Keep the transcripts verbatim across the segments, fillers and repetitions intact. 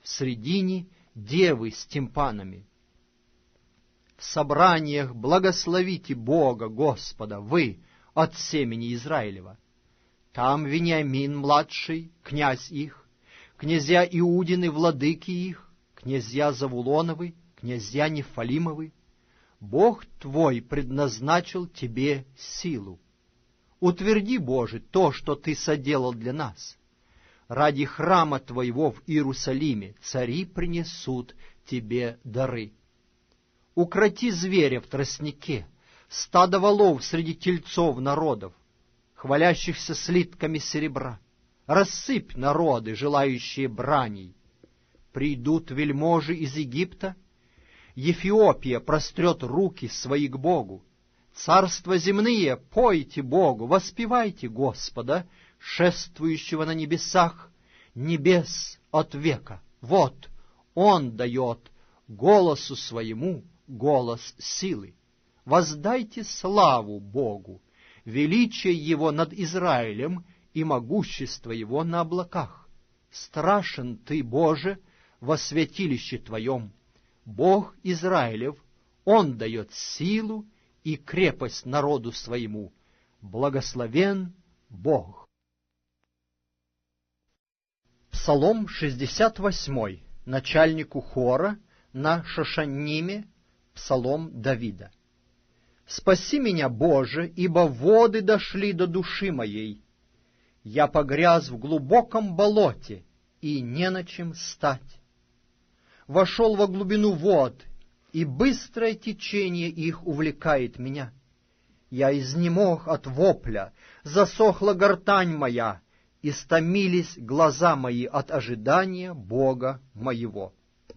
в средине девы с тимпанами. В собраниях благословите Бога Господа, вы, от семени Израилева. Там Вениамин младший, князь их, князья Иудины, владыки их, князья Завулоновы, князья Нефалимовы. Бог твой предназначил тебе силу. Утверди, Боже, то, что ты соделал для нас. Ради храма твоего в Иерусалиме цари принесут тебе дары. Укроти зверя в тростнике, стадо волов среди тельцов народов, хвалящихся слитками серебра. Рассыпь народы, желающие браней. Придут вельможи из Египта, Эфиопия прострет руки свои к Богу. Царства земные, пойте Богу, воспевайте Господа, шествующего на небесах, небес от века. Вот Он дает голосу своему голос силы. Воздайте славу Богу, величие Его над Израилем и могущество Его на облаках. Страшен Ты, Боже, во святилище Твоем. Бог Израилев, Он дает силу и крепость народу своему. Благословен Бог. Псалом шестьдесят восемь. Начальнику хора на Шошанниме, псалом Давида. «Спаси меня, Боже, ибо воды дошли до души моей. Я погряз в глубоком болоте, и не на чем стать. Вошел во глубину вод, и быстрое течение их увлекает меня. Я изнемог от вопля, засохла гортань моя, истомились глаза мои от ожидания Бога моего.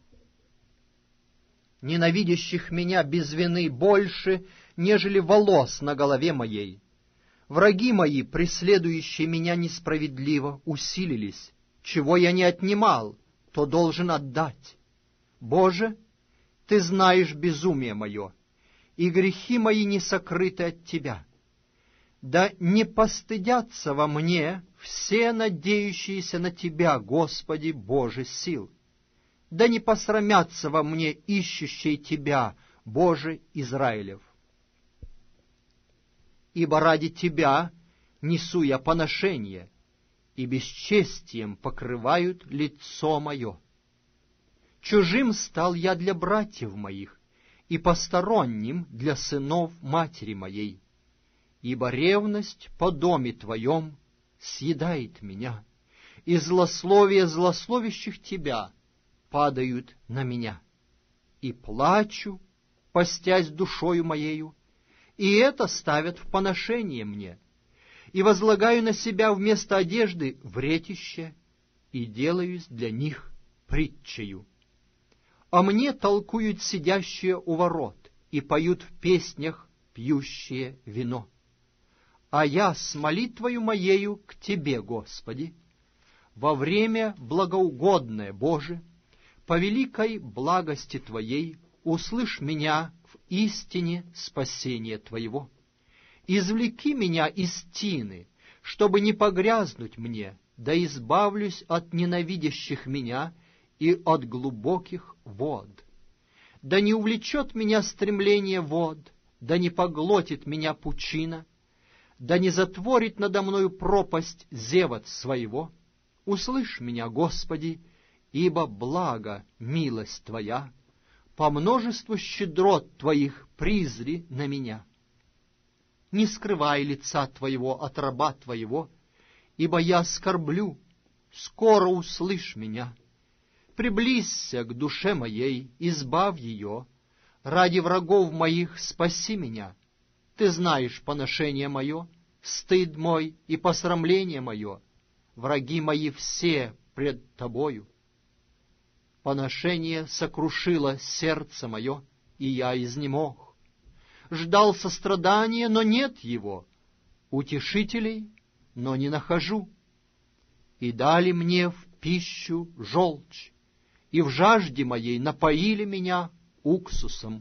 Ненавидящих меня без вины больше, нежели волос на голове моей. Враги мои, преследующие меня несправедливо, усилились. Чего я не отнимал, то должен отдать. Боже, Ты знаешь безумие мое, и грехи мои не сокрыты от Тебя. Да не постыдятся во мне все надеющиеся на Тебя, Господи, Боже сил. Да не посрамятся во мне ищущие Тебя, Боже Израилев. Ибо ради Тебя несу я поношение, и бесчестием покрывают лицо мое. Чужим стал я для братьев моих, и посторонним для сынов матери моей. Ибо ревность по доме Твоем съедает меня, и злословие злословящих Тебя падают на меня. И плачу, постясь душою моею, и это ставят в поношение мне, и возлагаю на себя вместо одежды вретище, и делаюсь для них притчею. А мне толкуют сидящие у ворот, и поют в песнях пьющие вино. А я с молитвою моею к Тебе, Господи, во время благоугодное, Боже, по великой благости Твоей услышь меня в истине спасения Твоего. Извлеки меня из тины, чтобы не погрязнуть мне, да избавлюсь от ненавидящих меня и от глубоких вод. Да не увлечет меня стремление вод, да не поглотит меня пучина, да не затворит надо мною пропасть зевот своего. Услышь меня, Господи, ибо благо милость Твоя, по множеству щедрот Твоих призри на меня. Не скрывай лица Твоего от раба Твоего, ибо я скорблю, скоро услышь меня. Приблизься к душе моей, избавь ее, ради врагов моих спаси меня. Ты знаешь поношение мое, стыд мой и посрамление мое, враги мои все пред Тобою. Поношение сокрушило сердце мое, и я изнемог. Ждал сострадания, но нет его, утешителей, но не нахожу. И дали мне в пищу желчь, и в жажде моей напоили меня уксусом.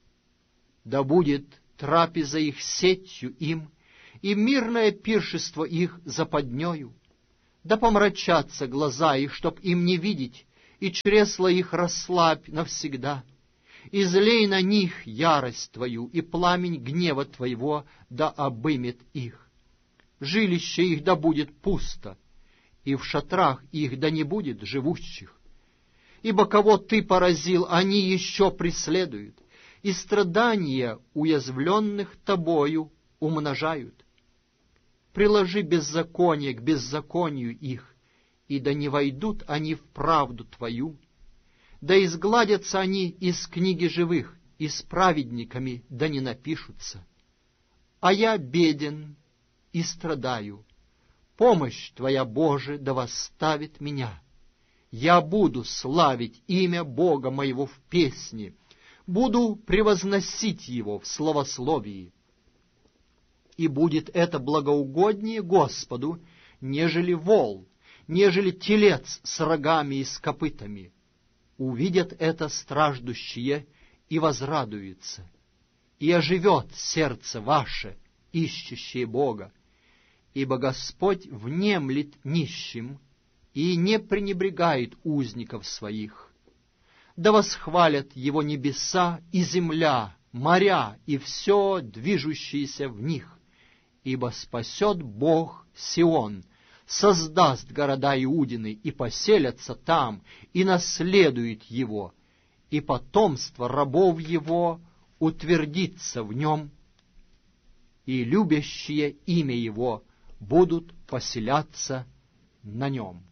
Да будет трапеза их сетью им, и мирное пиршество их западнею. Да помрачатся глаза их, чтоб им не видеть, и чресла их расслабь навсегда. Излей на них ярость Твою, и пламень гнева Твоего да обымет их. Жилище их да будет пусто, и в шатрах их да не будет живущих. Ибо кого Ты поразил, они еще преследуют, и страдания уязвленных Тобою умножают. Приложи беззаконие к беззаконию их, и да не войдут они в правду Твою. Да изгладятся они из книги живых, и с праведниками да не напишутся. А я беден и страдаю. Помощь Твоя, Боже, да восставит меня. Я буду славить имя Бога моего в песне, буду превозносить Его в славословии. И будет это благоугоднее Господу, нежели вол, нежели телец с рогами и с копытами. Увидят это страждущие и возрадуются, и оживет сердце ваше, ищущее Бога, ибо Господь внемлет нищим и не пренебрегает узников своих. Да восхвалят Его небеса и земля, моря и все движущееся в них, ибо спасет Бог Сион, создаст города Иудины, и поселятся там, и наследует его, и потомство рабов его утвердится в нем, и любящие имя его будут поселяться на нем.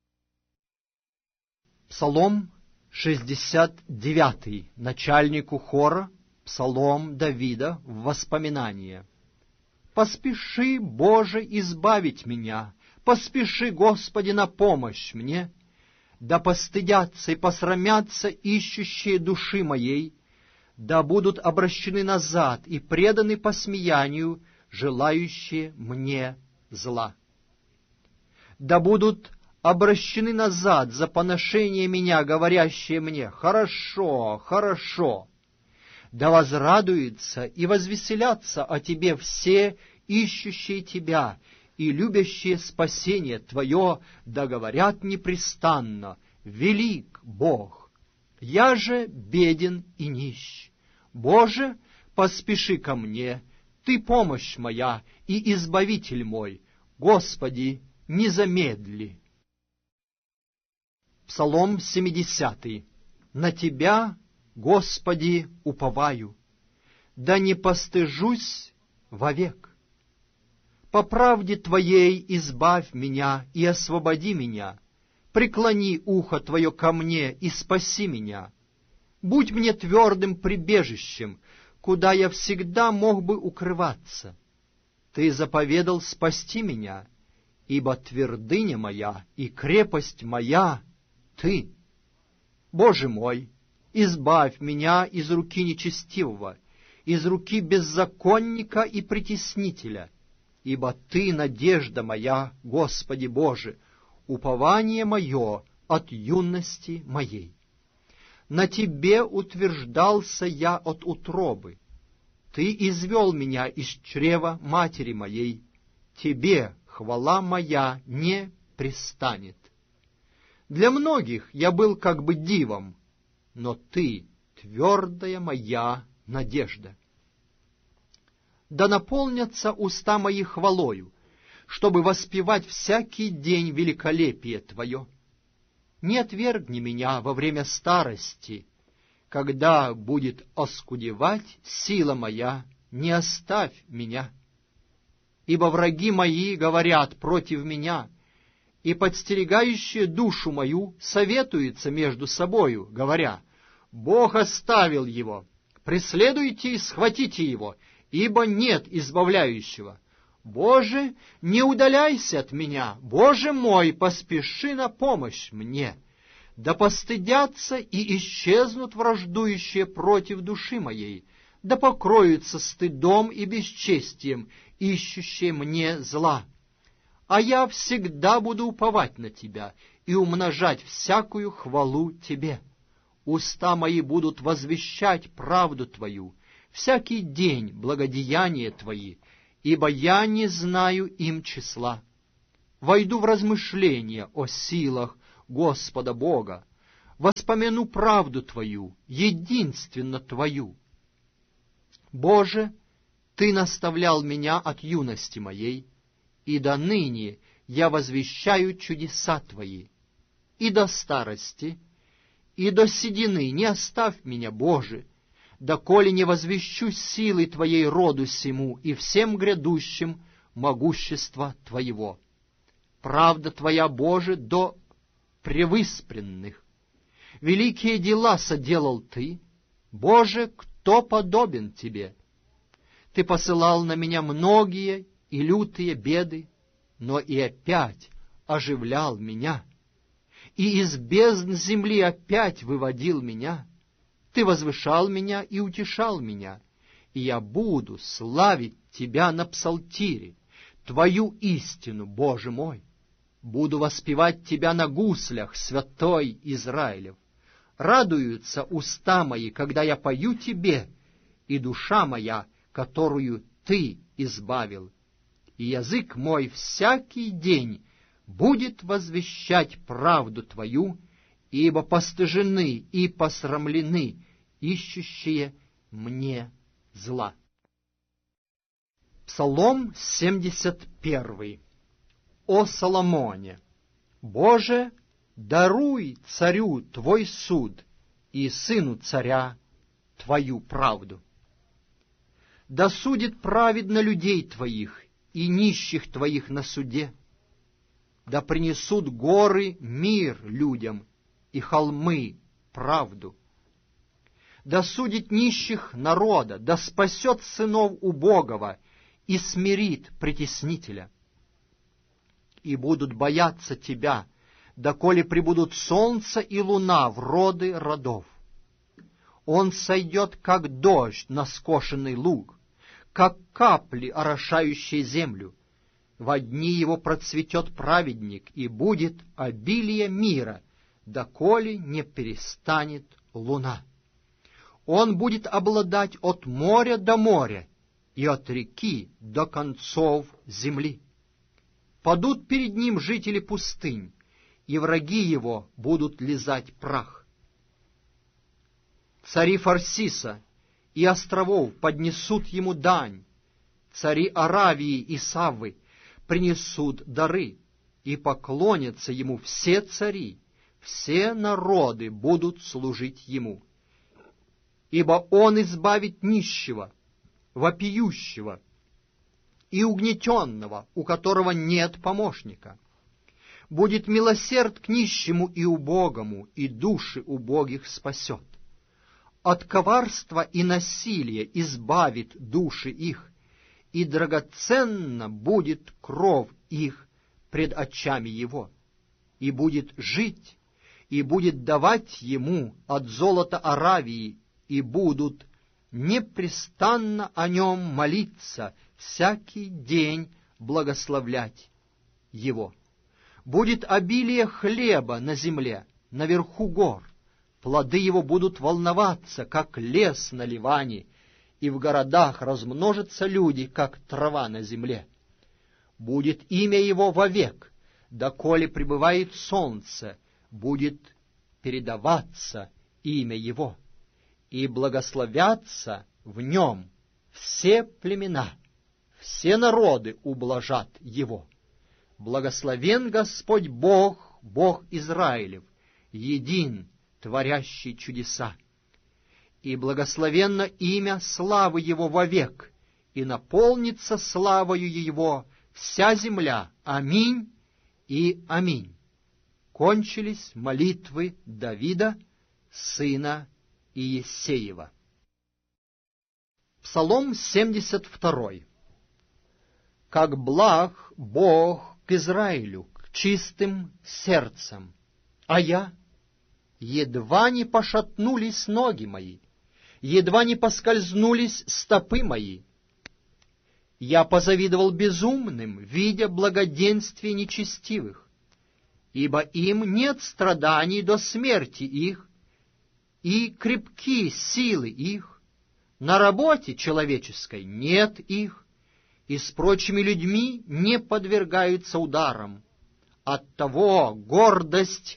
Псалом шестьдесят девятый, начальнику хора, псалом Давида в воспоминание. «Поспеши, Боже, избавить меня, поспеши, Господи, на помощь мне, да постыдятся и посрамятся ищущие души моей, да будут обращены назад и преданы посмеянию, желающие мне зла. Да будут обращены назад за поношение меня, говорящие мне: хорошо, хорошо. Да возрадуются и возвеселятся о Тебе все ищущие Тебя, и любящие спасение Твое, да говорят непрестанно: велик Бог. Я же беден и нищ. Боже, поспеши ко мне, Ты помощь моя и избавитель мой. Господи, не замедли». Псалом семидесятый. «На Тебя, Господи, уповаю, да не постыжусь вовек. По правде Твоей избавь меня и освободи меня, преклони ухо Твое ко мне и спаси меня. Будь мне твердым прибежищем, куда я всегда мог бы укрываться. Ты заповедал спасти меня, ибо твердыня моя и крепость моя — Ты. Боже мой, избавь меня из руки нечестивого, из руки беззаконника и притеснителя, ибо Ты — надежда моя, Господи Боже, упование мое от юности моей. На Тебе утверждался я от утробы. Ты извел меня из чрева матери моей. Тебе хвала моя не пристанет. Для многих я был как бы дивом, но Ты — твердая моя надежда. Да наполнятся уста мои хвалою, чтобы воспевать всякий день великолепие Твое. Не отвергни меня во время старости, когда будет оскудевать сила моя, не оставь меня. Ибо враги мои говорят против меня, и подстерегающие душу мою советуются между собою, говоря: Бог оставил его, преследуйте и схватите его, ибо нет избавляющего. Боже, не удаляйся от меня, Боже мой, поспеши на помощь мне. Да постыдятся и исчезнут враждующие против души моей, да покроются стыдом и бесчестием, ищущие мне зла. А я всегда буду уповать на Тебя и умножать всякую хвалу Тебе. Уста мои будут возвещать правду Твою, всякий день благодеяния Твои, ибо я не знаю им числа. Войду в размышления о силах Господа Бога, воспомяну правду Твою, единственно Твою. Боже, Ты наставлял меня от юности моей, и до ныне я возвещаю чудеса Твои. И до старости, и до седины не оставь меня, Боже, доколе не возвещу силы Твоей роду сему и всем грядущим могущества Твоего. Правда Твоя, Боже, до превыспренных. Великие дела соделал Ты, Боже, кто подобен Тебе? Ты посылал на меня многие и лютые беды, но и опять оживлял меня, и из бездн земли опять выводил меня. Ты возвышал меня и утешал меня, и я буду славить Тебя на псалтире, Твою истину, Боже мой. Буду воспевать Тебя на гуслях, святой Израилев. Радуются уста мои, когда я пою Тебе, и душа моя, которую Ты избавил. И язык мой всякий день будет возвещать правду Твою, ибо постыжены и посрамлены ищущие мне зла. Псалом семьдесят первый. О Соломоне! Боже, даруй царю Твой суд и сыну царя Твою правду. Да судит праведно людей Твоих и нищих Твоих на суде. Да принесут горы мир людям и холмы правду. Да судит нищих народа, да спасет сынов убогого и смирит притеснителя. И будут бояться Тебя, доколе прибудут солнце и луна в роды родов. Он сойдет, как дождь на скошенный луг, как капли, орошающие землю. Во дни его процветет праведник, и будет обилие мира, доколе не перестанет луна. Он будет обладать от моря до моря и от реки до концов земли. Падут перед ним жители пустынь, и враги его будут лизать прах. Цари Фарсиса и островов поднесут ему дань, цари Аравии и Саввы принесут дары, и поклонятся ему все цари, все народы будут служить ему. Ибо он избавит нищего, вопиющего и угнетенного, у которого нет помощника. Будет милосерд к нищему и убогому, и души убогих спасет. От коварства и насилия избавит души их, и драгоценна будет кровь их пред очами его, и будет жить, и будет давать ему от золота Аравии, и будут непрестанно о нем молиться, всякий день благословлять его. Будет обилие хлеба на земле, наверху гор, плоды его будут волноваться, как лес на Ливане, и в городах размножатся люди, как трава на земле. Будет имя его вовек, доколе пребывает солнце, будет передаваться имя его, и благословятся в нем все племена, все народы ублажат его. Благословен Господь Бог, Бог Израилев, един, творящий чудеса. И благословенно имя славы Его вовек, и наполнится славою Его вся земля. Аминь и аминь. Кончились молитвы Давида, сына Иессеева. Псалом семьдесят второй. Как благ Бог к Израилю, к чистым сердцем, а я едва не пошатнулись ноги мои, едва не поскользнулись стопы мои. Я позавидовал безумным, видя благоденствие нечестивых, ибо им нет страданий до смерти их, и крепки силы их, на работе человеческой нет их, и с прочими людьми не подвергаются ударам. Оттого гордость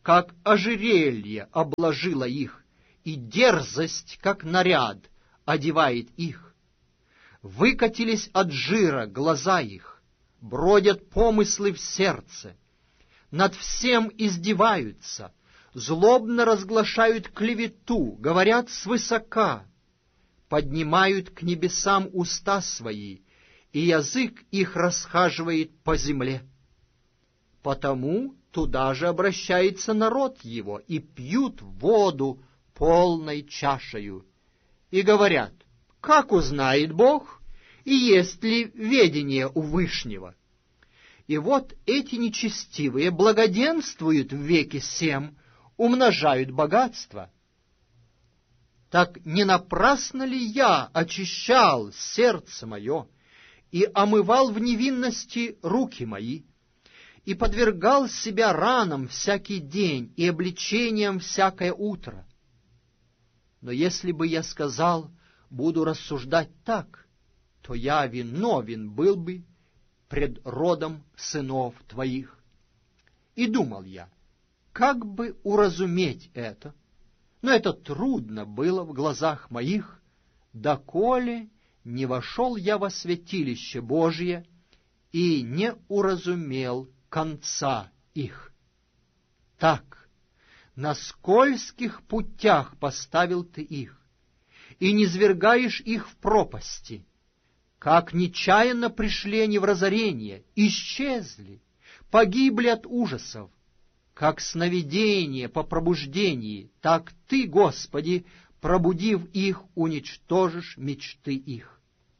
как ожерелье обложило их, и дерзость, как наряд, одевает их. Выкатились от жира глаза их, бродят помыслы в сердце, над всем издеваются, злобно разглашают клевету, говорят свысока, поднимают к небесам уста свои, и язык их расхаживает по земле. Потому туда же обращается народ его, и пьют воду полной чашею, и говорят: как узнает Бог, и есть ли ведение у Вышнего? И вот эти нечестивые благоденствуют в веке сем, умножают богатство. Так не напрасно ли я очищал сердце мое и омывал в невинности руки мои, и подвергал себя ранам всякий день и обличениям всякое утро? Но если бы я сказал: буду рассуждать так, то я виновен был бы пред родом сынов твоих. И думал я, как бы уразуметь это, но это трудно было в глазах моих, доколе не вошел я во святилище Божие и не уразумел конца их. Так, на скользких путях поставил ты их, и низвергаешь их в пропасти, как нечаянно пришли они в разорение, исчезли, погибли от ужасов, как сновидение по пробуждении, так ты, Господи, пробудив их, уничтожишь мечты их.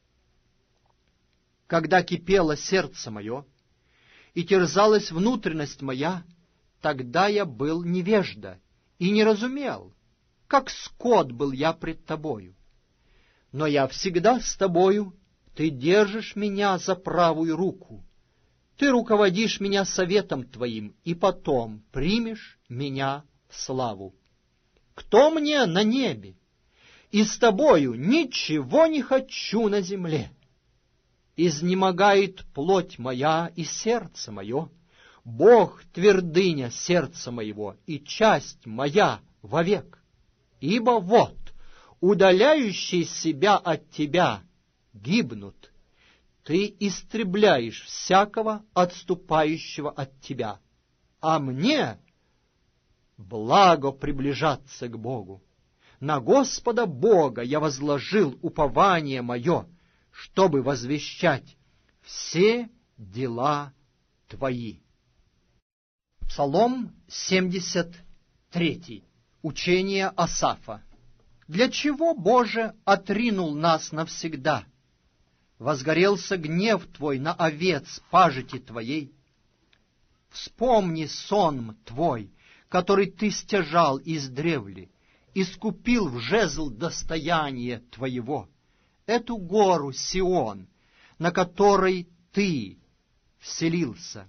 Когда кипело сердце мое и терзалась внутренность моя, тогда я был невежда и не разумел, как скот был я пред тобою. Но я всегда с тобою, ты держишь меня за правую руку, ты руководишь меня советом твоим, и потом примешь меня в славу. Кто мне на небе? И с тобою ничего не хочу на земле. Изнемогает плоть моя и сердце мое, Бог — твердыня сердца моего и часть моя вовек. Ибо вот, удаляющие себя от тебя гибнут, ты истребляешь всякого отступающего от тебя, а мне благо приближаться к Богу. На Господа Бога я возложил упование мое, чтобы возвещать все дела твои. Псалом семьдесят три. Учение Асафа. Для чего, Боже, отринул нас навсегда? Возгорелся гнев Твой на овец пажити Твоей. Вспомни сонм Твой, который Ты стяжал издревле, искупил в жезл достояние Твоего, эту гору Сион, на которой Ты вселился.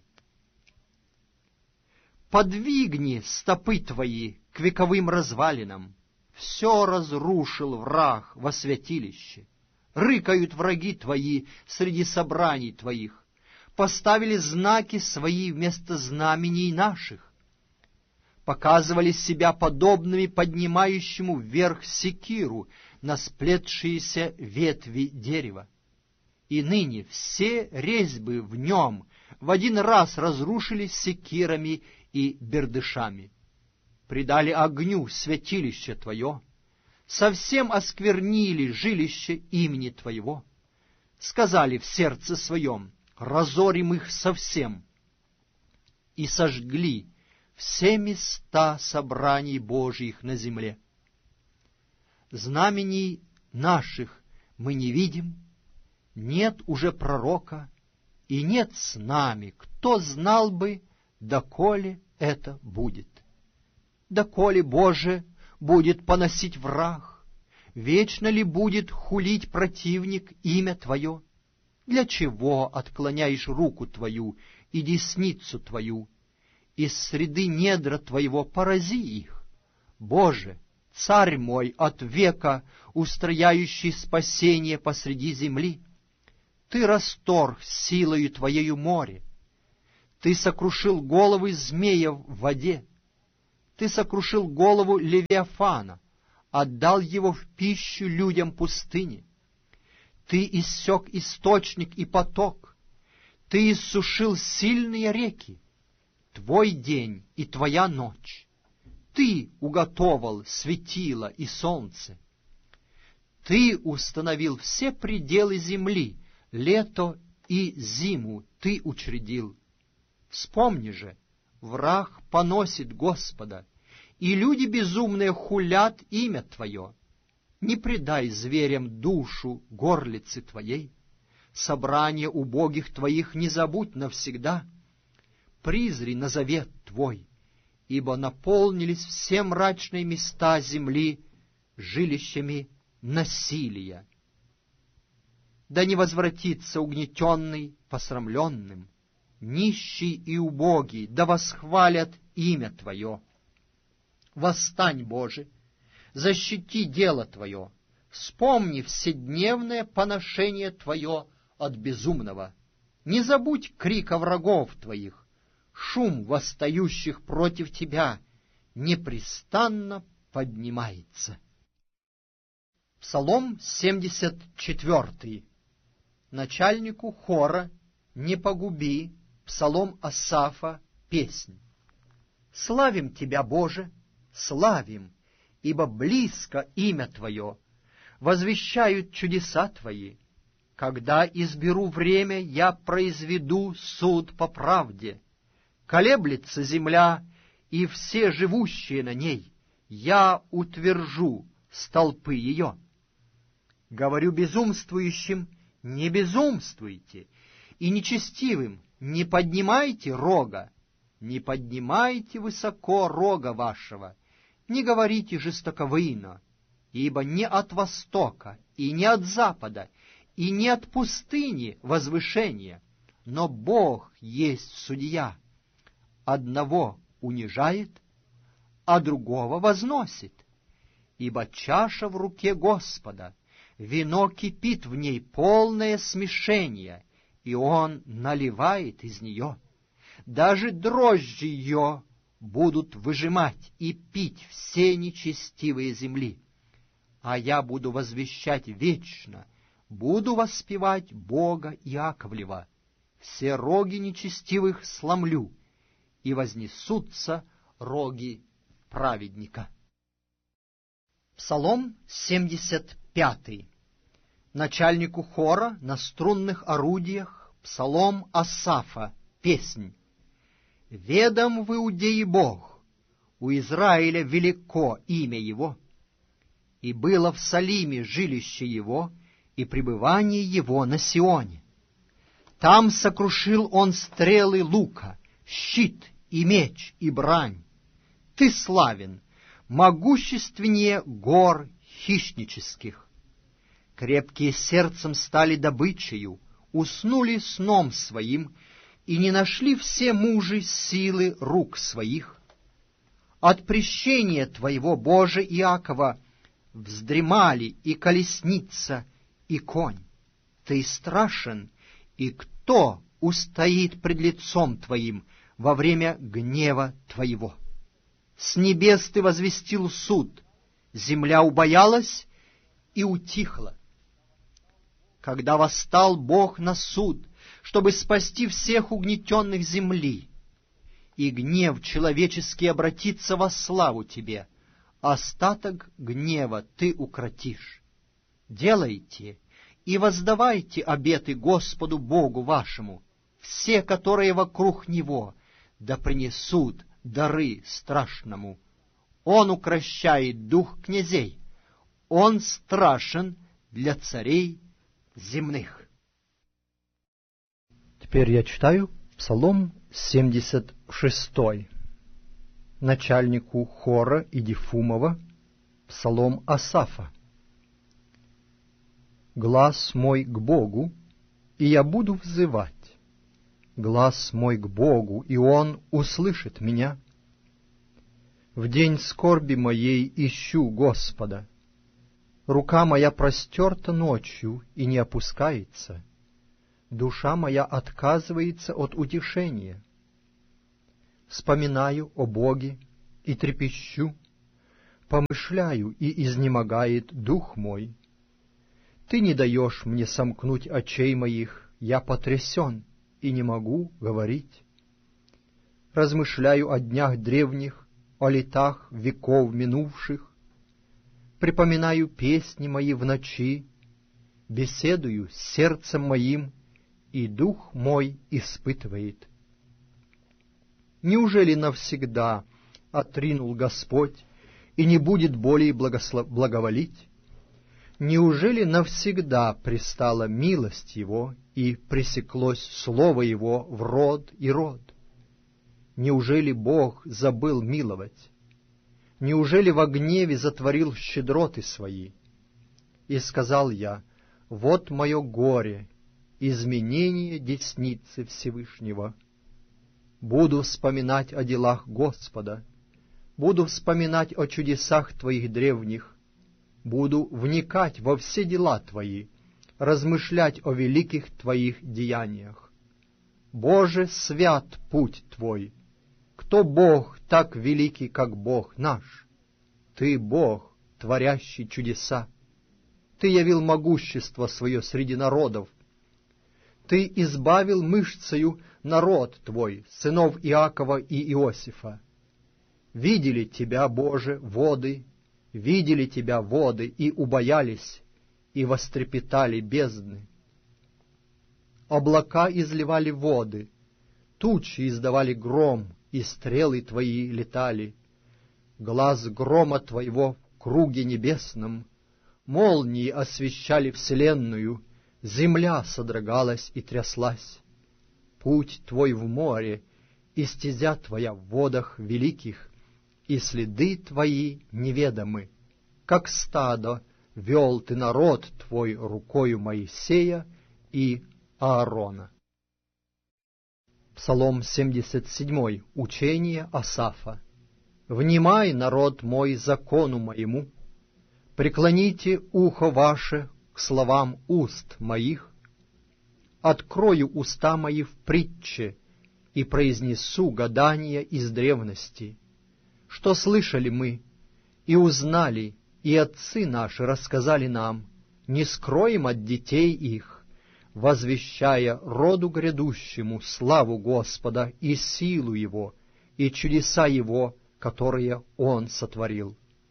Подвигни стопы Твои к вековым развалинам, все разрушил враг во святилище. Рыкают враги Твои среди собраний Твоих, поставили знаки свои вместо знамений наших, показывали себя подобными поднимающему вверх секиру на сплетшиеся ветви дерева. И ныне все резьбы в нем в один раз разрушились секирами и бердышами. Предали огню святилище Твое, совсем осквернили жилище имени Твоего. Сказали в сердце своем: разорим их совсем, и сожгли все места собраний Божьих на земле. Знамений наших мы не видим, нет уже пророка, и нет с нами, кто знал бы, доколе это будет. Доколе, Боже, будет поносить враг? Вечно ли будет хулить противник имя Твое? Для чего отклоняешь руку Твою и десницу Твою? Из среды недра Твоего порази их. Боже, Царь мой от века, устрояющий спасение посреди земли, Ты расторг силою Твоею море, Ты сокрушил головы змея в воде, Ты сокрушил голову Левиафана, отдал его в пищу людям пустыни. Ты иссек источник и поток, Ты иссушил сильные реки. Твой день и Твоя ночь. Ты уготовал светило и солнце. Ты установил все пределы земли, лето и зиму Ты учредил. Вспомни же, враг поносит Господа, и люди безумные хулят имя Твое. Не предай зверям душу горлицы Твоей, собрание убогих Твоих не забудь навсегда. Призри на завет Твой, ибо наполнились все мрачные места земли жилищами насилия. Да не возвратится угнетенный посрамленным, нищий и убогий, да восхвалят имя Твое. Восстань, Боже, защити дело Твое, вспомни вседневное поношение Твое от безумного. Не забудь крика врагов Твоих, шум восстающих против Тебя непрестанно поднимается. Псалом семьдесят четвертый. Начальнику хора «Не погуби», псалом Асафа, песнь. Славим Тебя, Боже, славим, ибо близко имя Твое, возвещают чудеса Твои. Когда изберу время, я произведу суд по правде. Колеблется земля и все живущие на ней, я утвержу столпы ее. Говорю безумствующим, не безумствуйте, и нечестивым не поднимайте рога, не поднимайте высоко рога вашего, не говорите жестоковыйно, ибо не от востока, и не от запада, и не от пустыни возвышение, но Бог есть судья. Одного унижает, а другого возносит, ибо чаша в руке Господа, вино кипит в ней полное смешение, и Он наливает из нее. Даже дрожжи ее будут выжимать и пить все нечестивые земли. А я буду возвещать вечно, буду воспевать Бога Иаковлева. Все роги нечестивых сломлю, и вознесутся роги праведника. Псалом семьдесят пятый. Начальнику хора на струнных орудиях, псалом Асафа, песнь. Ведом в Иудее Бог, у Израиля велико имя Его, и было в Салиме жилище Его, и пребывание Его на Сионе. Там сокрушил Он стрелы лука, щит и меч и брань. Ты славен, могущественнее гор хищнических. Крепкие сердцем стали добычею, уснули сном своим, и не нашли все мужи силы рук своих. От прещения Твоего, Боже Иакова, вздремали и колесница, и конь. Ты страшен, и кто устоит пред лицом Твоим во время гнева Твоего? С небес Ты возвестил суд, земля убоялась и утихла. Когда восстал Бог на суд, чтобы спасти всех угнетенных земли, и гнев человеческий обратится во славу Тебе, остаток гнева Ты укротишь. Делайте и воздавайте обеты Господу Богу вашему, все, которые вокруг Него, да принесут дары страшному. Он укрощает дух князей, Он страшен для царей земных. Теперь я читаю Псалом семьдесят шестой. Начальнику хора Идифумова, псалом Асафа. Глас мой к Богу, и я буду взывать. Глас мой к Богу, и Он услышит меня. В день скорби моей ищу Господа. Рука моя простерта ночью и не опускается. Душа моя отказывается от утешения. Вспоминаю о Боге и трепещу, помышляю, и изнемогает дух мой. Ты не даешь мне сомкнуть очей моих, я потрясен и не могу говорить. Размышляю о днях древних, о летах веков минувших, припоминаю песни мои в ночи, беседую с сердцем моим, и дух мой испытывает. Неужели навсегда отринул Господь и не будет более благослов... благоволить? Неужели навсегда пристала милость Его и пресеклось слово Его в род и род? Неужели Бог забыл миловать? Неужели во гневе затворил щедроты Свои? И сказал я: вот мое горе, изменение десницы Всевышнего. Буду вспоминать о делах Господа, буду вспоминать о чудесах Твоих древних, буду вникать во все дела Твои, размышлять о великих Твоих деяниях. Боже, свят путь Твой! Кто Бог так великий, как Бог наш? Ты Бог, творящий чудеса. Ты явил могущество Свое среди народов. Ты избавил мышцею народ Твой, сынов Иакова и Иосифа. Видели Тебя, Боже, воды, видели Тебя воды, и убоялись, и вострепетали бездны. Облака изливали воды, тучи издавали гром, и стрелы Твои летали. Глаз грома Твоего в круге небесном, молнии освещали вселенную, земля содрогалась и тряслась. Путь Твой в море, и стезя Твоя в водах великих, и следы Твои неведомы. Как стадо вел Ты народ Твой рукою Моисея и Аарона. Псалом семьдесят седьмой. Учение Асафа. «Внимай, народ мой, закону моему, преклоните ухо ваше к словам уст моих. Открою уста мои в притче и произнесу гадания из древности, что слышали мы и узнали, и отцы наши рассказали нам, не скроем от детей их, возвещая роду грядущему славу Господа и силу Его, и чудеса Его, которые Он сотворил.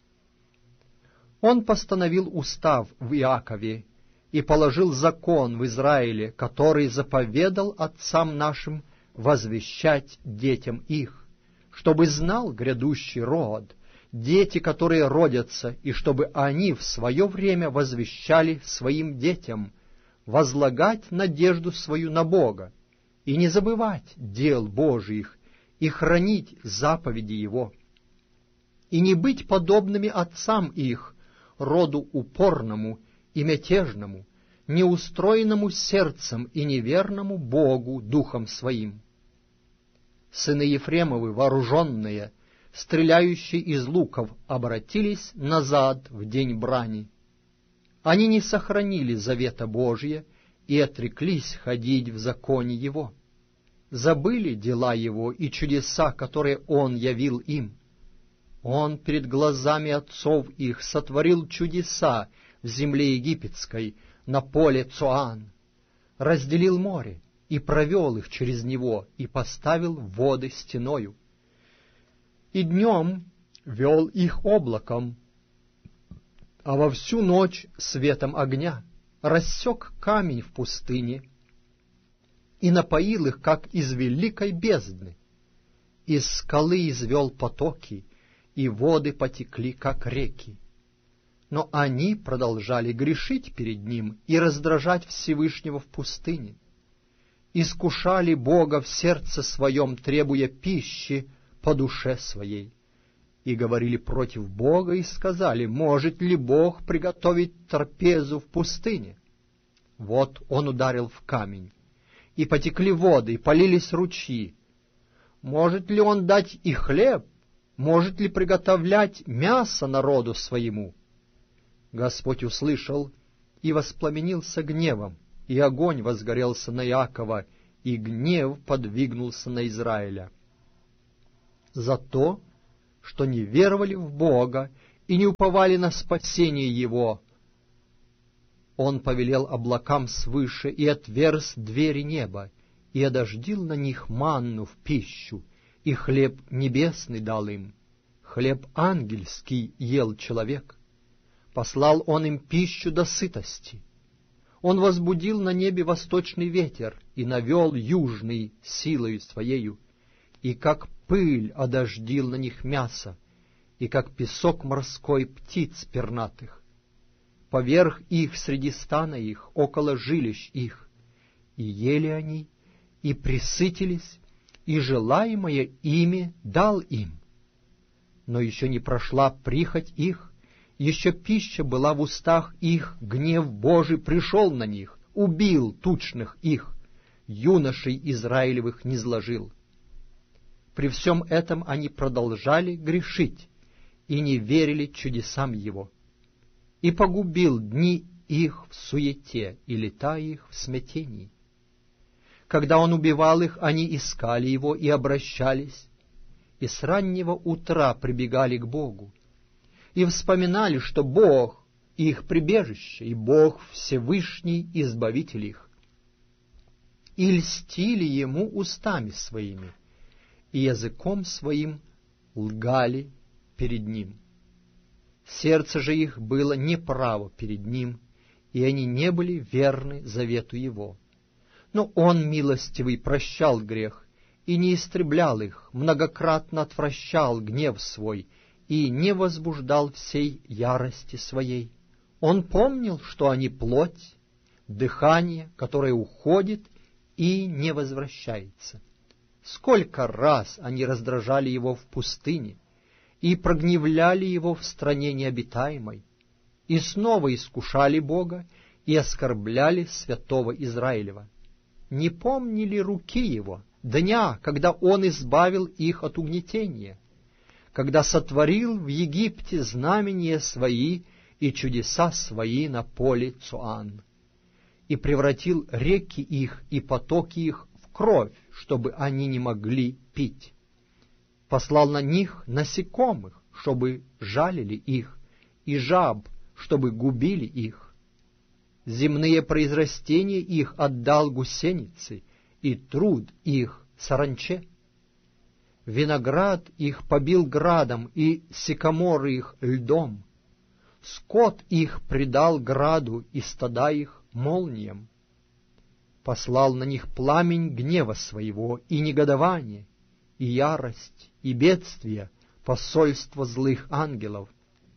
Он постановил устав в Иакове и положил закон в Израиле, который заповедал отцам нашим возвещать детям их, чтобы знал грядущий род, дети, которые родятся, и чтобы они в свое время возвещали своим детям, возлагать надежду свою на Бога, и не забывать дел Божиих, и хранить заповеди Его, и не быть подобными отцам их, роду упорному и мятежному, неустроенному сердцем и неверному Богу духом своим. Сыны Ефремовы, вооруженные, стреляющие из луков, обратились назад в день брани. Они не сохранили завета Божия и отреклись ходить в законе Его. Забыли дела Его и чудеса, которые Он явил им. Он перед глазами отцов их сотворил чудеса в земле египетской, на поле Цоан, разделил море и провел их через него, и поставил воды стеною. И днем вел их облаком, а во всю ночь светом огня, рассек камень в пустыне и напоил их, как из великой бездны. Из скалы извел потоки, и воды потекли, как реки. Но они продолжали грешить перед Ним и раздражать Всевышнего в пустыне. Искушали Бога в сердце своем, требуя пищи по душе своей. И говорили против Бога, и сказали: может ли Бог приготовить трапезу в пустыне? Вот Он ударил в камень, и потекли воды, и полились ручьи. Может ли Он дать и хлеб? Может ли приготовлять мясо народу своему? Господь услышал и воспламенился гневом, и огонь возгорелся на Иакова, и гнев подвигнулся на Израиля. За то, что не веровали в Бога и не уповали на спасение Его. Он повелел облакам свыше и отверз двери неба, и одождил на них манну в пищу, и хлеб небесный дал им. Хлеб ангельский ел человек. Послал он им пищу до сытости. Он возбудил на небе восточный ветер и навел южный силою своею, и как пыль одождил на них мясо, и как песок морской птиц пернатых. Поверх их среди стана их, около жилищ их, и ели они, и пресытились, и желаемое ими дал им. Но еще не прошла прихоть их, еще пища была в устах их, гнев Божий пришел на них, убил тучных их, юношей Израилевых низложил. При всем этом они продолжали грешить и не верили чудесам Его. И погубил дни их в суете и лета их в смятении. Когда Он убивал их, они искали Его и обращались, и с раннего утра прибегали к Богу, и вспоминали, что Бог — их прибежище, и Бог — Всевышний Избавитель их. И льстили Ему устами своими, и языком своим лгали перед Ним. Сердце же их было неправо перед Ним, и они не были верны завету Его. Но Он, милостивый, прощал грех и не истреблял их, многократно отвращал гнев свой и не возбуждал всей ярости своей. Он помнил, что они плоть, дыхание, которое уходит и не возвращается. Сколько раз они раздражали Его в пустыне и прогневляли Его в стране необитаемой, и снова искушали Бога и оскорбляли святого Израилева. Не помнили руки Его, дня, когда Он избавил их от угнетения, когда сотворил в Египте знамения свои и чудеса свои на поле Цоан, и превратил реки их и потоки их в кровь, чтобы они не могли пить. Послал на них насекомых, чтобы жалили их, и жаб, чтобы губили их. Земные произрастения их отдал гусенице, и труд их саранче. Виноград их побил градом, и сикаморы их льдом. Скот их предал граду, и стада их молниям. Послал на них пламень гнева своего, и негодование, и ярость, и бедствие, посольство злых ангелов.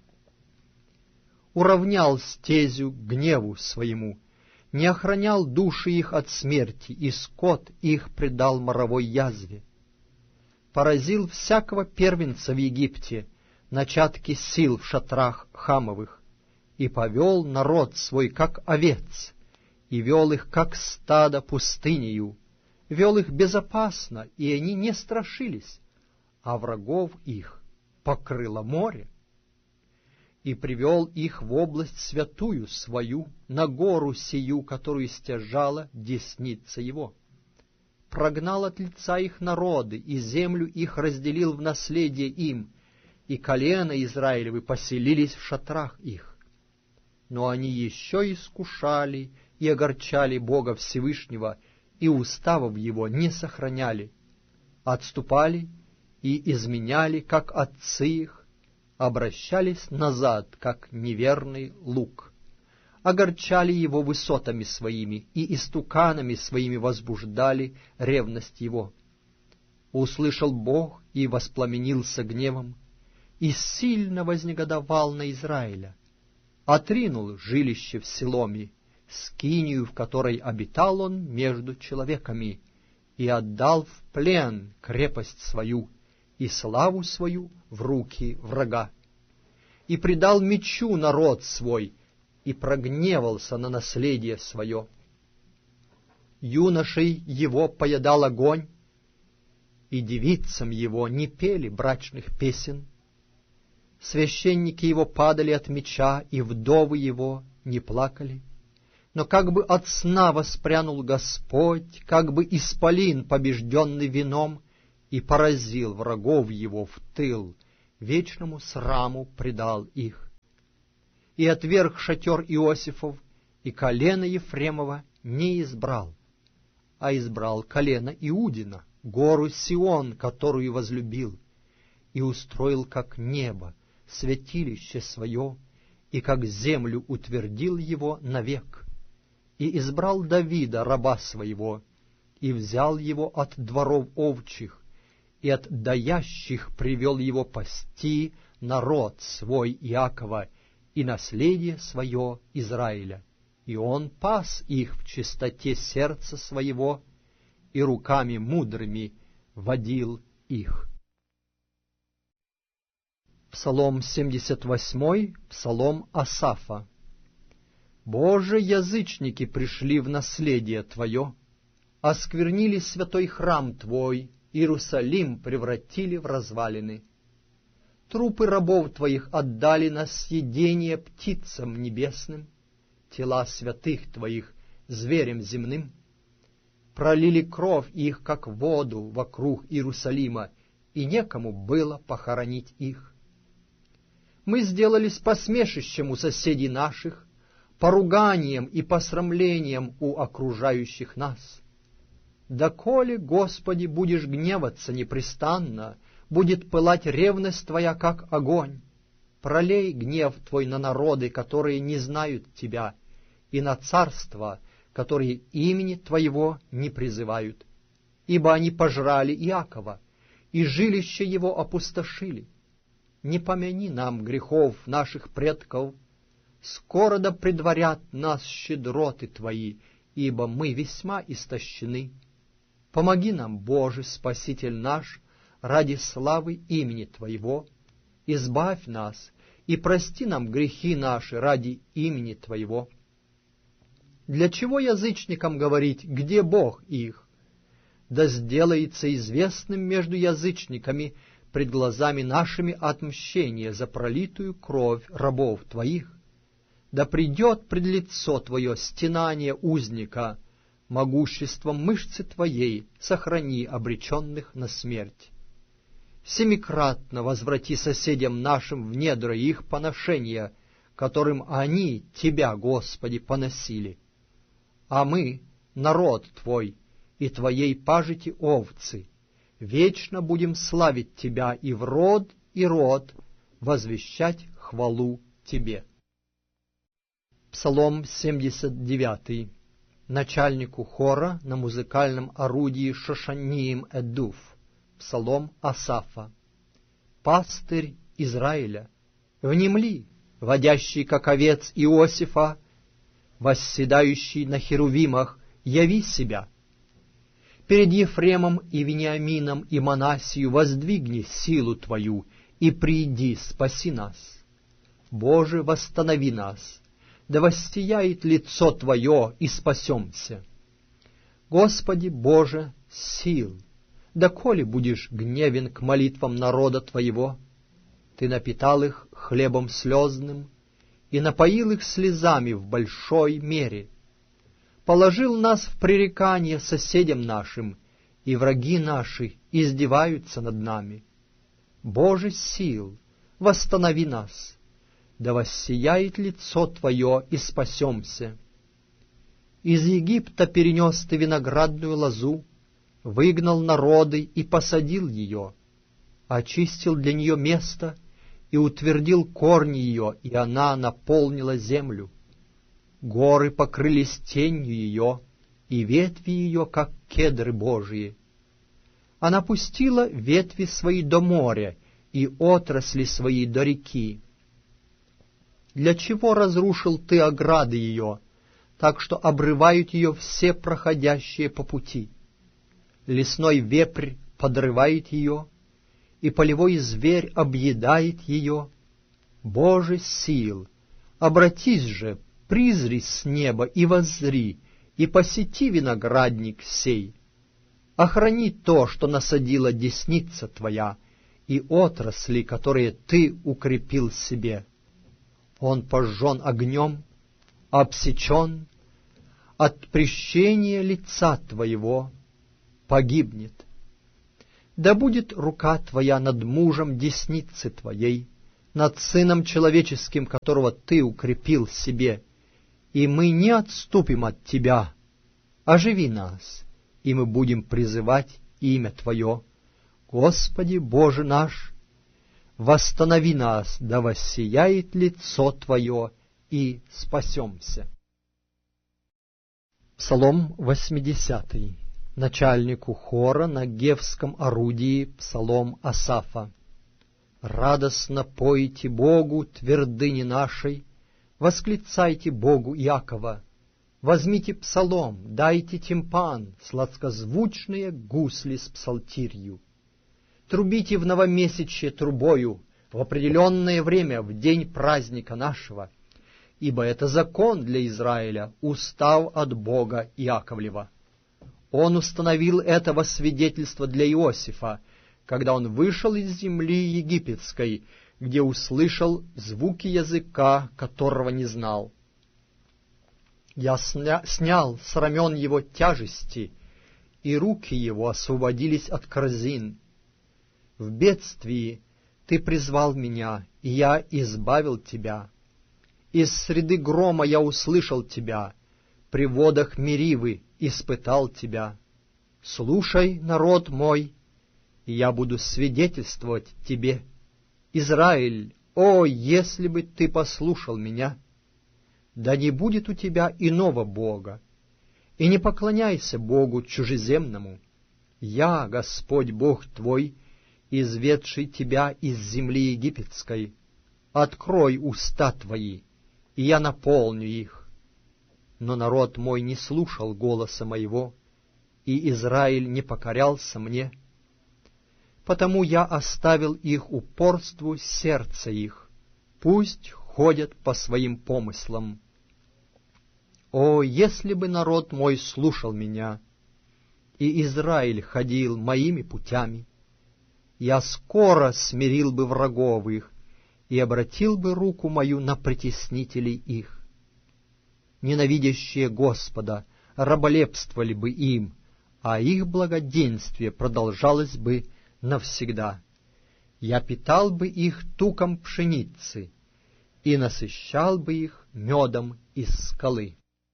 Уравнял стезю гневу своему, не охранял души их от смерти, и скот их предал моровой язве. Поразил всякого первенца в Египте, начатки сил в шатрах Хамовых, и повел народ свой, как овец, и вел их, как стадо, пустынею, вел их безопасно, и они не страшились, а врагов их покрыло море. И привел их в область святую свою, на гору сию, которую стяжала десница Его. Прогнал от лица их народы, и землю их разделил в наследие им, и колено Израилевы поселились в шатрах их. Но они еще искушали и огорчали Бога Всевышнего, и уставов Его не сохраняли, отступали и изменяли, как отцы их, обращались назад, как неверный лук, огорчали Его высотами своими и истуканами своими возбуждали ревность Его. Услышал Бог и воспламенился гневом, и сильно вознегодовал на Израиля, отринул жилище в Силоме, скинию, в которой обитал он между человеками, и отдал в плен крепость свою и славу свою в руки врага, и предал мечу народ свой, и прогневался на наследие свое. Юношей его поедал огонь, и девицам его не пели брачных песен. Священники его падали от меча, и вдовы его не плакали. Но как бы от сна воспрянул Господь, как бы исполин, побежденный вином, и поразил врагов его в тыл, вечному сраму предал их. И отверг шатер Иосифов, и колено Ефремова не избрал, а избрал колено Иудина, гору Сион, которую возлюбил, и устроил как небо святилище свое, и как землю утвердил его навек, и избрал Давида, раба своего, и взял его от дворов овчих, и от даящих привел его пасти народ свой Иакова и наследие свое Израиля. И он пас их в чистоте сердца своего, и руками мудрыми водил их. Псалом семьдесят восьмой, псалом Асафа. Боже, язычники пришли в наследие Твое, осквернили святой храм Твой, Иерусалим превратили в развалины. Трупы рабов Твоих отдали на съедение птицам небесным, тела святых Твоих зверям земным. Пролили кровь их, как воду, вокруг Иерусалима, и некому было похоронить их. Мы сделались посмешищем у соседей наших, поруганием и посрамлением у окружающих нас. Доколе, Господи, будешь гневаться непрестанно, будет пылать ревность Твоя, как огонь. Пролей гнев Твой на народы, которые не знают Тебя, и на царства, которые имени Твоего не призывают. Ибо они пожрали Иакова, и жилище его опустошили. Не помяни нам грехов наших предков, скоро да предварят нас щедроты Твои, ибо мы весьма истощены. Помоги нам, Боже, Спаситель наш, ради славы имени Твоего, избавь нас и прости нам грехи наши ради имени Твоего. Для чего язычникам говорить, где Бог их? Да сделается известным между язычниками пред глазами нашими отмщение за пролитую кровь рабов Твоих. Да придет пред лицо Твое стенание узника, могуществом мышцы Твоей сохрани обреченных на смерть. Семикратно возврати соседям нашим в недра их поношения, которым они Тебя, Господи, поносили. А мы, народ Твой, и Твоей пажити овцы, вечно будем славить Тебя и в род и род возвещать хвалу Тебе. Псалом семьдесят девятый. Начальнику хора на музыкальном орудии Шошаниим Эдуф. Псалом Асафа. Пастырь Израиля, внемли, водящий как овец Иосифа, восседающий на херувимах, яви себя. Перед Ефремом и Вениамином и Манасию воздвигни силу Твою, и приди, спаси нас. Боже, восстанови нас, да воссияет лицо Твое, и спасемся. Господи Боже, сил, доколе будешь гневен к молитвам народа Твоего? Ты напитал их хлебом слезным и напоил их слезами в большой мере. Положил нас в пререкание соседям нашим, и враги наши издеваются над нами. Боже сил, восстанови нас, да воссияет лицо Твое, и спасемся. Из Египта перенес Ты виноградную лозу, выгнал народы и посадил ее, очистил для нее место и утвердил корни ее, и она наполнила землю. Горы покрылись тенью ее, и ветви ее, как кедры Божии. Она пустила ветви свои до моря, и отрасли свои до реки. Для чего разрушил Ты ограды ее, так что обрывают ее все проходящие по пути? Лесной вепрь подрывает ее, и полевой зверь объедает ее. Боже сил, обратись же, призри с неба и воззри, и посети виноградник сей. Охрани то, что насадила десница Твоя, и отрасли, которые Ты укрепил себе. Он пожжен огнем, обсечен, от прещения лица Твоего погибнет. Да будет рука Твоя над мужем десницы Твоей, над Сыном Человеческим, которого Ты укрепил себе, и мы не отступим от Тебя. Оживи нас, и мы будем призывать имя Твое. Господи Боже наш, восстанови нас, да воссияет лицо Твое, и спасемся. Псалом восьмидесятый. Начальнику хора на гевском орудии псалом Асафа. Радостно пойте Богу, твердыни нашей, восклицайте Богу Иакова. Возьмите псалом, дайте тимпан, сладкозвучные гусли с псалтирью. Трубите в новомесячье трубою, в определенное время, в день праздника нашего, ибо это закон для Израиля, устав от Бога Иаковлева. Он установил это во свидетельство для Иосифа, когда он вышел из земли египетской, где услышал звуки языка, которого не знал. Я сня, снял с рамен его тяжести, и руки его освободились от корзин. В бедствии ты призвал меня, и я избавил тебя. Из среды грома я услышал тебя, при водах Меривы испытал тебя. Слушай, народ мой, и я буду свидетельствовать тебе. Израиль, о, если бы ты послушал меня! Да не будет у тебя иного Бога, и не поклоняйся Богу чужеземному. Я, Господь Бог твой, изведший тебя из земли египетской. Открой уста твои, и я наполню их. Но народ мой не слушал голоса моего, и Израиль не покорялся мне. Потому я оставил их упорству сердца их, пусть ходят по своим помыслам. О, если бы народ мой слушал меня, и Израиль ходил моими путями, я скоро смирил бы врагов их и обратил бы руку мою на притеснителей их. Ненавидящие Господа раболепствовали бы им, а их благоденствие продолжалось бы навсегда. Я питал бы их туком пшеницы и насыщал бы их медом из скалы.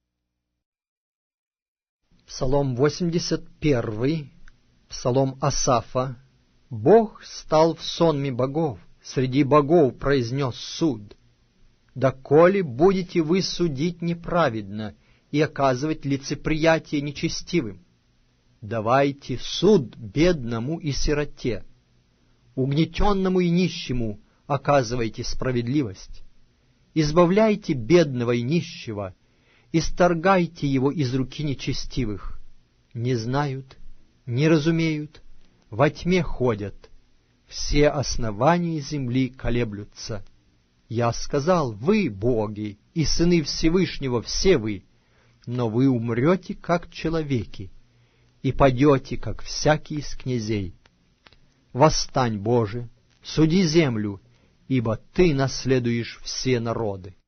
Псалом восемьдесят первый, псалом Асафа. Бог стал в сонме богов, среди богов произнес суд. Доколе будете вы судить неправедно и оказывать лицеприятие нечестивым? Давайте суд бедному и сироте, угнетенному и нищему оказывайте справедливость. Избавляйте бедного и нищего, исторгайте его из руки нечестивых. Не знают, не разумеют, во тьме ходят, все основания земли колеблются. Я сказал, вы, боги, и сыны Всевышнего, все вы, но вы умрете, как человеки, и падете, как всякий из князей. Восстань, Боже, суди землю, ибо Ты наследуешь все народы.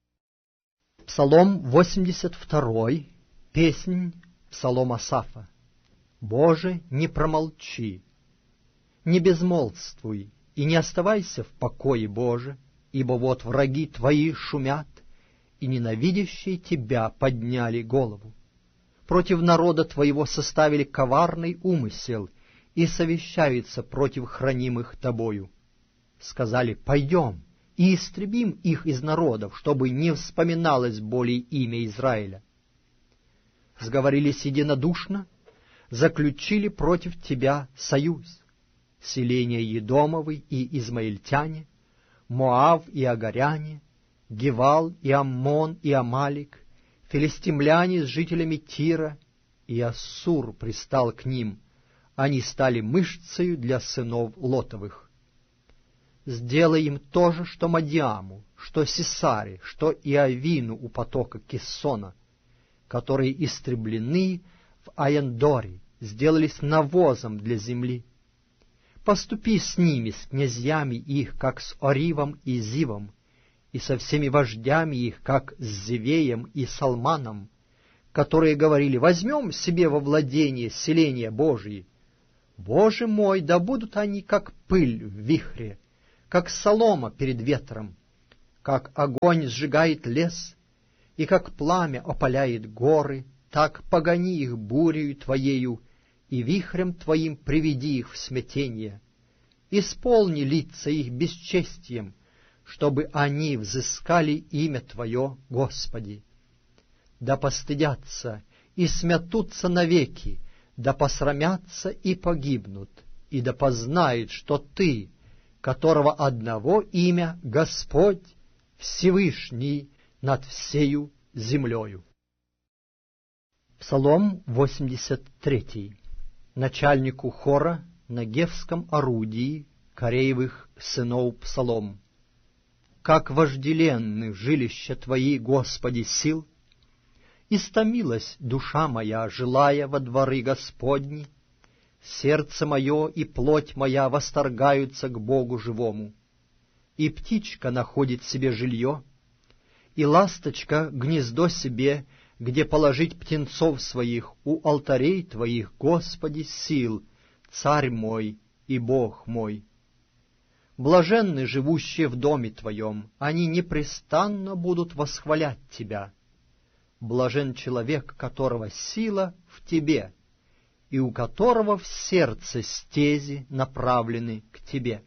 Псалом восемьдесят второй, песнь, псалом Асафа. Боже, не промолчи, не безмолвствуй, и не оставайся в покое, Боже, ибо вот враги Твои шумят, и ненавидящие Тебя подняли голову. Против народа Твоего составили коварный умысел и совещаются против хранимых Тобою. Сказали, пойдем и истребим их из народов, чтобы не вспоминалось более имя Израиля. Сговорились единодушно, заключили против Тебя союз. Селения Едомовы и Измаильтяне, Моав и Агаряне, Гевал и Аммон и Амалик, филистимляне с жителями Тира, и Ассур пристал к ним, они стали мышцею для сынов Лотовых. Сделай им то же, что Мадиаму, что Сисаре, что Иовину у потока Киссона, которые истреблены в Аяндоре, сделались навозом для земли. Поступи с ними, с князьями их, как с Оривом и Зивом, и со всеми вождями их, как с Зевеем и Салманом, которые говорили, возьмем себе во владение селения Божьи. Боже мой, да будут они, как пыль в вихре, как солома перед ветром, как огонь сжигает лес, и как пламя опаляет горы, так погони их бурею Твоею, и вихрем Твоим приведи их в смятение. Исполни лица их бесчестием, чтобы они взыскали имя Твое, Господи. Да постыдятся и смятутся навеки, да посрамятся и погибнут, и да познает, что Ты, которого одного имя Господь, Всевышний над всею землею. Псалом восемьдесят три. Начальнику хора на гевском орудии Кореевых сынов псалом. Как вожделенны жилища Твои, Господи, сил! Истомилась душа моя, желая во дворы Господни. Сердце мое и плоть моя восторгаются к Богу живому. И птичка находит себе жилье, и ласточка гнездо себе, где положить птенцов своих у алтарей Твоих, Господи, сил, Царь мой и Бог мой. Блаженны живущие в доме Твоем, они непрестанно будут восхвалять Тебя. Блажен человек, которого сила в Тебе, и у которого в сердце стези направлены к Тебе.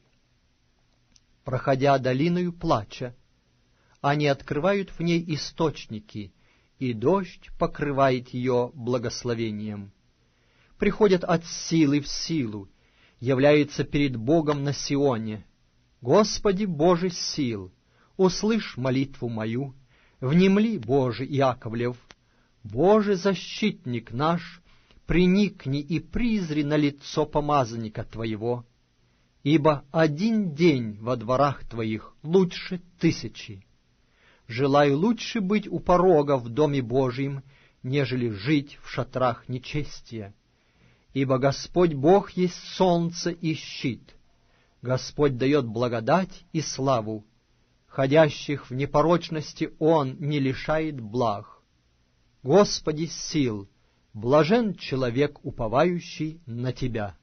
Проходя долиною плача, они открывают в ней источники, и дождь покрывает ее благословением. Приходят от силы в силу, являются перед Богом на Сионе. Господи Боже сил, услышь молитву мою, внемли, Боже Иаковлев, Боже защитник наш, приникни и призри на лицо помазанника Твоего, ибо один день во дворах Твоих лучше тысячи. Желаю лучше быть у порога в доме Божьем, нежели жить в шатрах нечестия. Ибо Господь Бог есть солнце и щит. Господь дает благодать и славу. Ходящих в непорочности Он не лишает благ. Господи сил, блажен человек, уповающий на Тебя.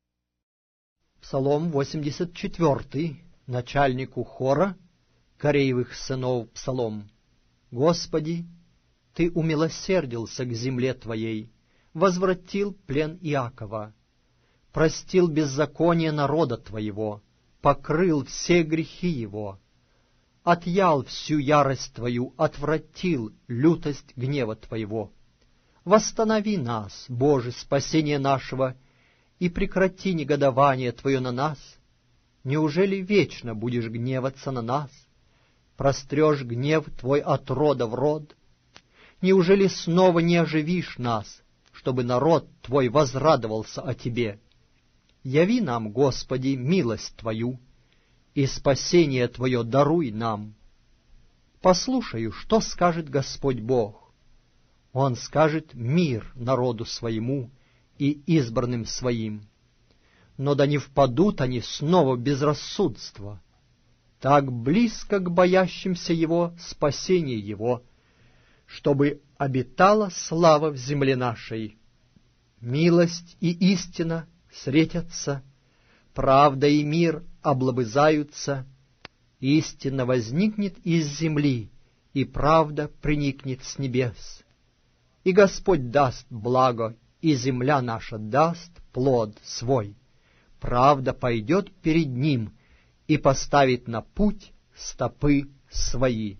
Псалом восемьдесят четыре. Начальнику хора Кореевых сынов псалом. Господи, Ты умилосердился к земле Твоей, возвратил плен Иакова, простил беззаконие народа Твоего, покрыл все грехи его, отъял всю ярость Твою, отвратил лютость гнева Твоего. Восстанови нас, Боже, спасение нашего, и прекрати негодование Твое на нас. Неужели вечно будешь гневаться на нас? Прострешь гнев Твой от рода в род? Неужели снова не оживишь нас, чтобы народ Твой возрадовался о Тебе? Яви нам, Господи, милость Твою, и спасение Твое даруй нам. Послушаю, что скажет Господь Бог. Он скажет мир народу своему и избранным своим. Но да не впадут они снова в безрассудство. Так близко к боящимся Его спасение Его, чтобы обитала слава в земле нашей. Милость и истина встретятся, правда и мир облобызаются, истина возникнет из земли, и правда приникнет с небес. И Господь даст благо, и земля наша даст плод свой. Правда пойдет перед Ним и поставит на путь стопы свои.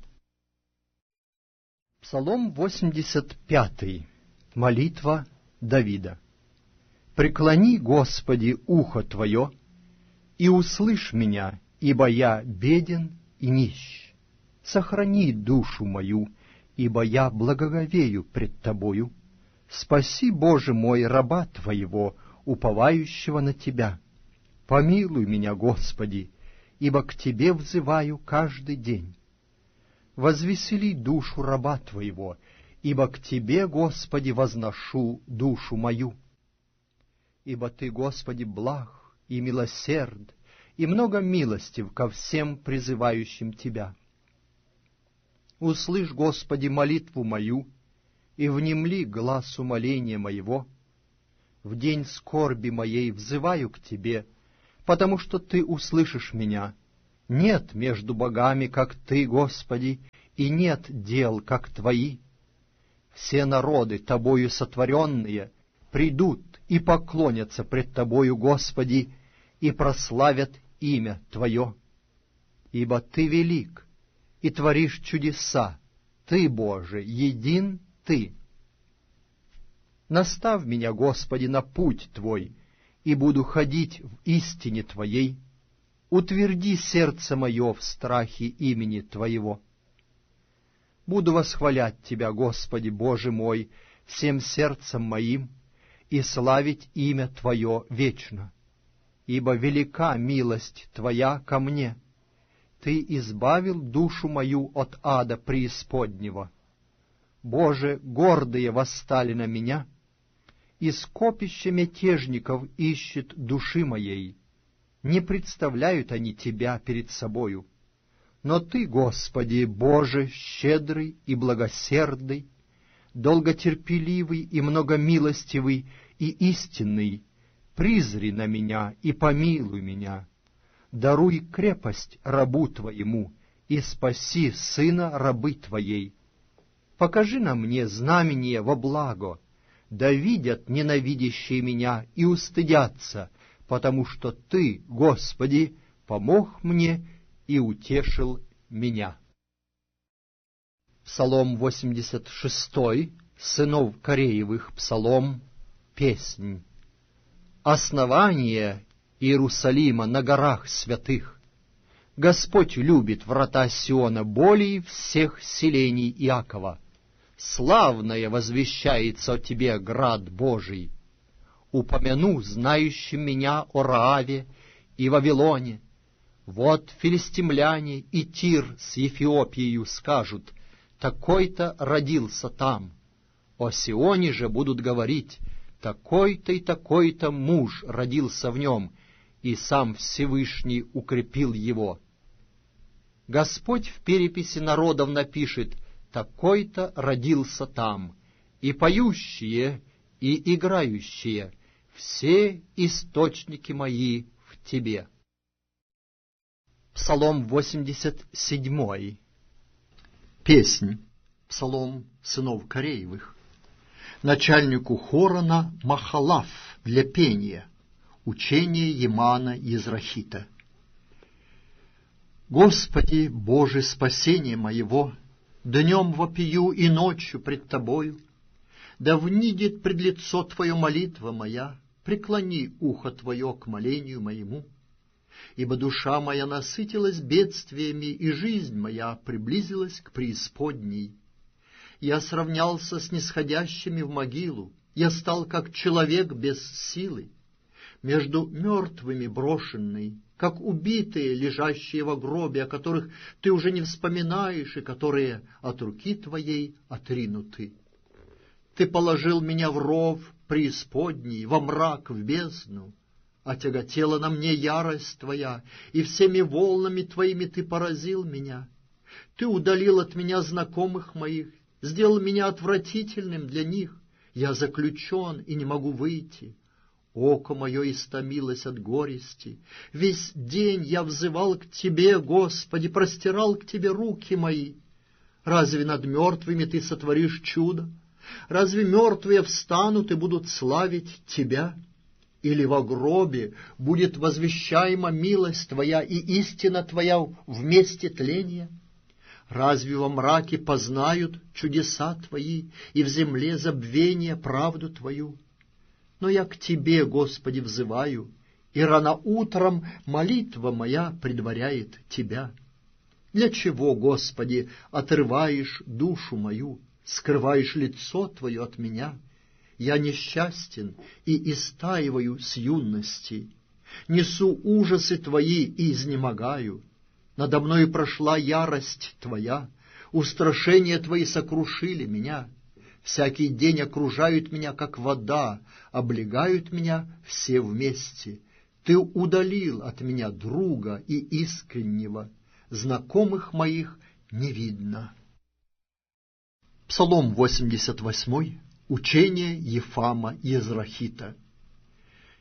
Псалом восемьдесят пять. Молитва Давида. «Преклони, Господи, ухо Твое, и услышь меня, ибо я беден и нищ. Сохрани душу мою, ибо я благоговею пред Тобою. Спаси, Боже мой, раба Твоего, уповающего на Тебя. Помилуй меня, Господи, ибо к Тебе взываю каждый день. Возвесели душу раба Твоего, ибо к Тебе, Господи, возношу душу мою. Ибо Ты, Господи, благ и милосерд, и много милостив ко всем призывающим Тебя. Услышь, Господи, молитву мою, и внемли глас умоления моего. В день скорби моей взываю к Тебе, потому что Ты услышишь меня. Нет между богами, как Ты, Господи, и нет дел, как Твои. Все народы, Тобою сотворенные, придут и поклонятся пред Тобою, Господи, и прославят имя Твое. Ибо Ты велик, и творишь чудеса, Ты, Боже, един Ты. Наставь меня, Господи, на путь Твой, и буду ходить в истине Твоей. Утверди сердце мое в страхе имени Твоего. Буду восхвалять Тебя, Господи, Боже мой, всем сердцем моим, и славить имя Твое вечно. Ибо велика милость Твоя ко мне. Ты избавил душу мою от ада преисподнего. Боже, гордые восстали на меня, и скопище мятежников ищет души моей. Не представляют они Тебя перед собою. Но Ты, Господи, Боже, щедрый и благосердный, долготерпеливый и многомилостивый и истинный, призри на меня и помилуй меня. Даруй крепость рабу Твоему и спаси сына рабы Твоей. Покажи на мне знамение во благо, да видят ненавидящие меня и устыдятся, потому что Ты, Господи, помог мне и утешил меня. Псалом восемьдесят шестой, сынов Кореевых, псалом, песнь. Основание Иерусалима на горах святых. Господь любит врата Сиона более всех селений Иакова. Славное возвещается о Тебе, град Божий. Упомяну знающим меня о Рааве и Вавилоне. Вот филистимляне и Тир с Эфиопией скажут: такой-то родился там. О Сионе же будут говорить: такой-то и такой-то муж родился в нем, и сам Всевышний укрепил его. Господь в переписи народов напишет: такой-то родился там, и поющие, и играющие, все источники мои в Тебе. Псалом восемьдесят седьмой. Песнь. Псалом сынов Кореевых. Начальнику хора на Махалав для пения. Учение Емана Израхита. Господи, Боже, спасение моего, днем вопию и ночью пред Тобою. Да внидит пред лицо Твое молитва моя, преклони ухо Твое к молению моему. Ибо душа моя насытилась бедствиями, и жизнь моя приблизилась к преисподней. Я сравнялся с нисходящими в могилу, я стал как человек без силы, между мертвыми брошенный, как убитые, лежащие во гробе, о которых Ты уже не вспоминаешь и которые от руки Твоей отринуты. Ты положил меня в ров преисподней, во мрак, в бездну. Отяготела на мне ярость Твоя, и всеми волнами Твоими Ты поразил меня. Ты удалил от меня знакомых моих, сделал меня отвратительным для них. Я заключен и не могу выйти. Око мое истомилось от горести. Весь день я взывал к Тебе, Господи, простирал к Тебе руки мои. Разве над мертвыми Ты сотворишь чудо? Разве мертвые встанут и будут славить Тебя? Или во гробе будет возвещаема милость Твоя и истина Твоя в месте тления? Разве во мраке познают чудеса Твои и в земле забвения правду Твою? Но я к Тебе, Господи, взываю, и рано утром молитва моя предваряет Тебя. Для чего, Господи, отрываешь душу мою, скрываешь лицо Твое от меня? Я несчастен и истаиваю с юности, несу ужасы Твои и изнемогаю. Надо мною прошла ярость Твоя, устрашения Твои сокрушили меня. Всякий день окружают меня, как вода, облегают меня все вместе. Ты удалил от меня друга и искреннего, знакомых моих не видно. Псалом восемьдесят восьмой. Учение Ефама Израхита.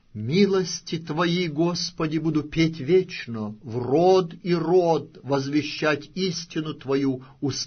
Милости Твои, Господи, буду петь вечно, в род и род возвещать истину Твою,